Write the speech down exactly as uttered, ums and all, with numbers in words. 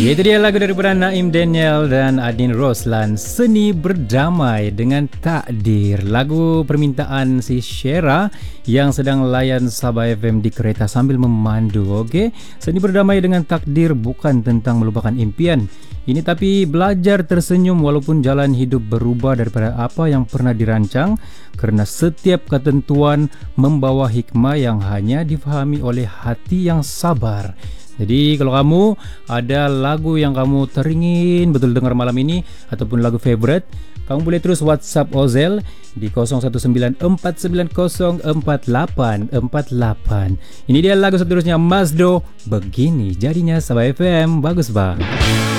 Itu dia lagu daripada Naim Daniel dan Adin Roslan, Seni Berdamai dengan Takdir. Lagu permintaan si Shera yang sedang layan Sabah F M di kereta sambil memandu. Okey, seni berdamai dengan takdir bukan tentang melupakan impian. Ini tapi belajar tersenyum walaupun jalan hidup berubah daripada apa yang pernah dirancang, kerana setiap ketentuan membawa hikmah yang hanya difahami oleh hati yang sabar. Jadi kalau kamu ada lagu yang kamu teringin betul dengar malam ini ataupun lagu favorite, kamu boleh terus WhatsApp Ozel di kosong satu sembilan empat sembilan kosong empat lapan empat lapan. Ini dia lagu seterusnya, Masdo, Begini Jadinya Sabah F M. Bagus bang.